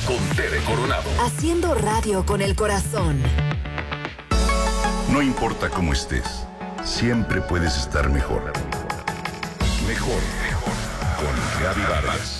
con Tere Coronado. Haciendo radio con el corazón. No importa cómo estés, siempre puedes estar mejor. Mejor, mejor. Con Gaby Vargas.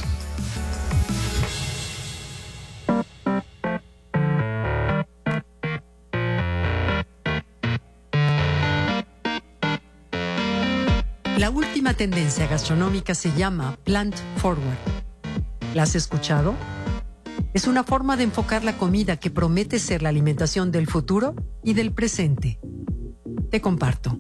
La última tendencia gastronómica se llama Plant Forward. ¿La has escuchado? Es una forma de enfocar la comida que promete ser la alimentación del futuro y del presente. Te comparto.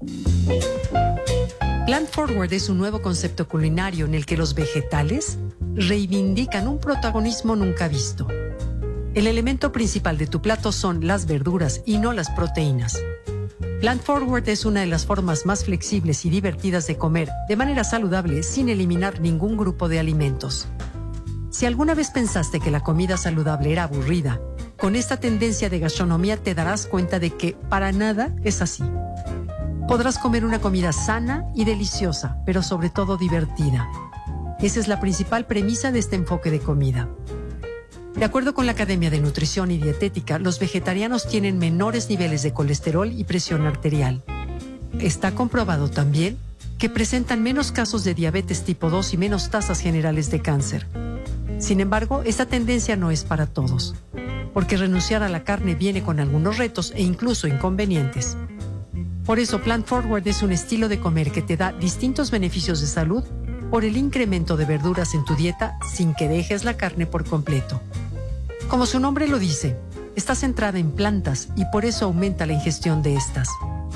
Plant Forward es un nuevo concepto culinario en el que los vegetales reivindican un protagonismo nunca visto. El elemento principal de tu plato son las verduras y no las proteínas. Plant Forward es una de las formas más flexibles y divertidas de comer de manera saludable sin eliminar ningún grupo de alimentos. Si alguna vez pensaste que la comida saludable era aburrida, con esta tendencia de gastronomía te darás cuenta de que para nada es así. Podrás comer una comida sana y deliciosa, pero sobre todo divertida. Esa es la principal premisa de este enfoque de comida. De acuerdo con la Academia de Nutrición y Dietética, los vegetarianos tienen menores niveles de colesterol y presión arterial. Está comprobado también que presentan menos casos de diabetes tipo 2 y menos tasas generales de cáncer. Sin embargo, esta tendencia no es para todos, porque renunciar a la carne viene con algunos retos e incluso inconvenientes. Por eso, Plant Forward es un estilo de comer que te da distintos beneficios de salud por el incremento de verduras en tu dieta sin que dejes la carne por completo. Como su nombre lo dice, está centrada en plantas y por eso aumenta la ingestión de estas.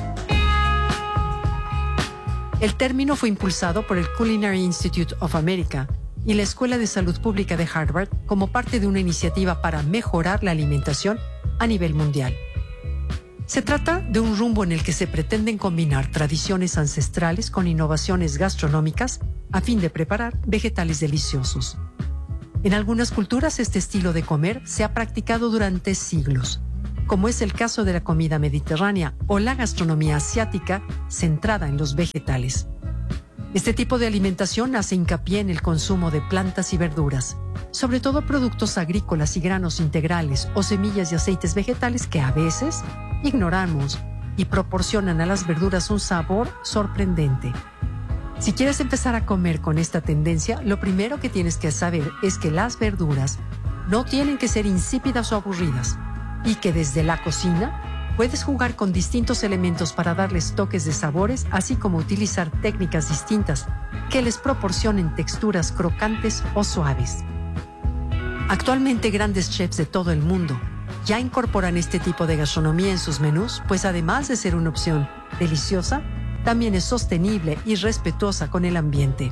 El término fue impulsado por el Culinary Institute of America y la Escuela de Salud Pública de Harvard como parte de una iniciativa para mejorar la alimentación a nivel mundial. Se trata de un rumbo en el que se pretenden combinar tradiciones ancestrales con innovaciones gastronómicas a fin de preparar vegetales deliciosos. En algunas culturas este estilo de comer se ha practicado durante siglos, como es el caso de la comida mediterránea o la gastronomía asiática centrada en los vegetales. Este tipo de alimentación hace hincapié en el consumo de plantas y verduras, sobre todo productos agrícolas y granos integrales o semillas y aceites vegetales que a veces ignoramos y proporcionan a las verduras un sabor sorprendente. Si quieres empezar a comer con esta tendencia, lo primero que tienes que saber es que las verduras no tienen que ser insípidas o aburridas y que desde la cocina puedes jugar con distintos elementos para darles toques de sabores, así como utilizar técnicas distintas que les proporcionen texturas crocantes o suaves. Actualmente grandes chefs de todo el mundo ya incorporan este tipo de gastronomía en sus menús, pues además de ser una opción deliciosa, también es sostenible y respetuosa con el ambiente.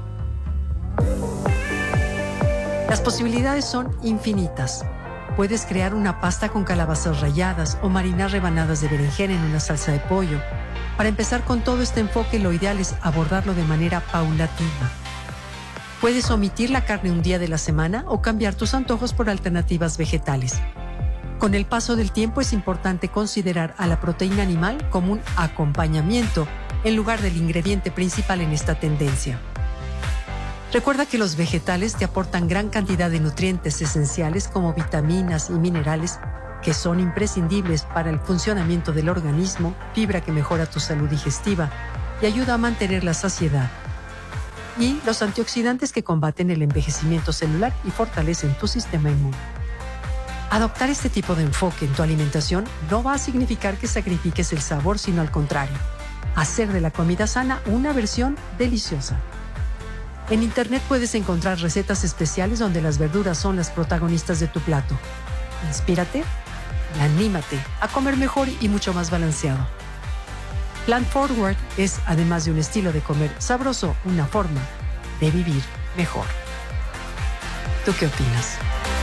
Las posibilidades son infinitas. Puedes crear una pasta con calabazas ralladas o marinar rebanadas de berenjena en una salsa de pollo. Para empezar con todo este enfoque, lo ideal es abordarlo de manera paulatina. Puedes omitir la carne un día de la semana o cambiar tus antojos por alternativas vegetales. Con el paso del tiempo es importante considerar a la proteína animal como un acompañamiento en lugar del ingrediente principal en esta tendencia. Recuerda que los vegetales te aportan gran cantidad de nutrientes esenciales como vitaminas y minerales que son imprescindibles para el funcionamiento del organismo, fibra que mejora tu salud digestiva y ayuda a mantener la saciedad, y los antioxidantes que combaten el envejecimiento celular y fortalecen tu sistema inmune. Adoptar este tipo de enfoque en tu alimentación no va a significar que sacrifiques el sabor, sino al contrario, hacer de la comida sana una versión deliciosa. En Internet puedes encontrar recetas especiales donde las verduras son las protagonistas de tu plato. Inspírate y anímate a comer mejor y mucho más balanceado. Plant Forward es, además de un estilo de comer sabroso, una forma de vivir mejor. ¿Tú qué opinas?